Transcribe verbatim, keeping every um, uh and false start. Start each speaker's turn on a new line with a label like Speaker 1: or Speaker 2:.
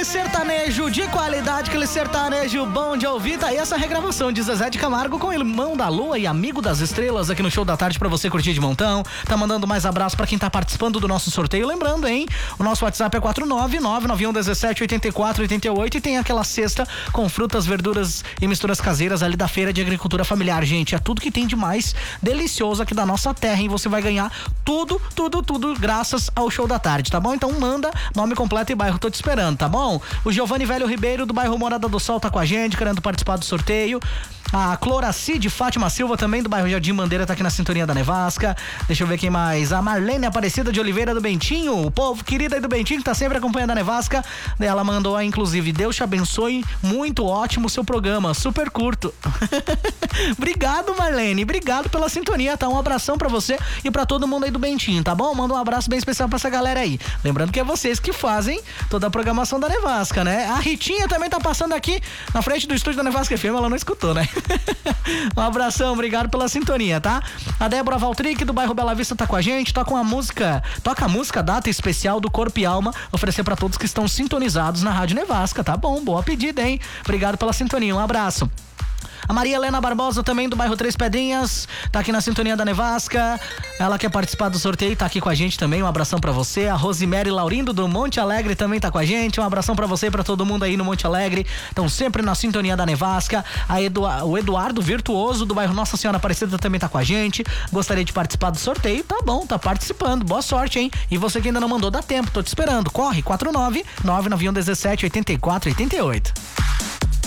Speaker 1: aquele sertanejo de qualidade, aquele sertanejo bom de ouvir. Tá aí essa regravação de Zezé de Camargo com Irmão da Lua e Amigo das Estrelas aqui no Show da Tarde pra você curtir de montão. Tá mandando mais abraço pra quem tá participando do nosso sorteio. Lembrando, hein? O nosso WhatsApp é quatro nove nove nove um um sete oito quatro oito oito e tem aquela cesta com frutas, verduras e misturas caseiras ali da Feira de Agricultura Familiar. Gente, é tudo que tem de mais delicioso aqui da nossa terra, e você vai ganhar tudo, tudo, tudo graças ao Show da Tarde, tá bom? Então manda nome completo e bairro, tô te esperando, tá bom? O Giovanni Velho Ribeiro do bairro Morada do Sol tá com a gente, querendo participar do sorteio. A Cloraci de Fátima Silva, também do bairro Jardim Bandeira, tá aqui na sintonia da Nevasca. Deixa eu ver quem mais. A Marlene Aparecida de Oliveira do Bentinho, o povo querido aí do Bentinho que tá sempre acompanhando a Nevasca. Ela mandou, inclusive, Deus te abençoe, muito ótimo o seu programa, super curto. Obrigado, Marlene, obrigado pela sintonia, tá? Um abração pra você e pra todo mundo aí do Bentinho, tá bom? Manda um abraço bem especial pra essa galera aí. Lembrando que é vocês que fazem toda a programação da Nevasca, né? A Ritinha também tá passando aqui na frente do estúdio da Nevasca F M, ela não escutou, né? Um abração, obrigado pela sintonia, tá? A Débora Valtric do bairro Bela Vista tá com a gente, toca uma música, toca a música Data Especial do Corpo e Alma, oferecer pra todos que estão sintonizados na Rádio Nevasca, tá bom? Boa pedida, hein? Obrigado pela sintonia, um abraço. A Maria Helena Barbosa, também do bairro Três Pedrinhas, tá aqui na sintonia da Nevasca. Ela quer participar do sorteio, tá aqui com a gente também. Um abração pra você. A Rosemary Laurindo do Monte Alegre também tá com a gente. Um abração pra você e pra todo mundo aí no Monte Alegre. Estão sempre na sintonia da Nevasca. A Edu... O Eduardo Virtuoso do bairro Nossa Senhora Aparecida também tá com a gente. Gostaria de participar do sorteio? Tá bom, tá participando. Boa sorte, hein? E você que ainda não mandou, dá tempo, tô te esperando. Corre, quatro nove nove nove um um sete oito quatro oito oito.